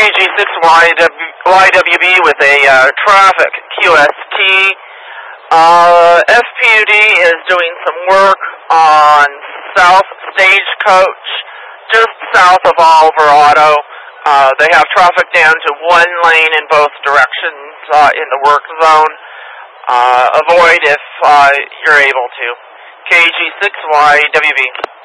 KG6YWB with a traffic QST. FPUD is doing some work on South Stagecoach, just south of Alvarado. They have traffic down to one lane in both directions in the work zone. Avoid if you're able to. KG6YWB.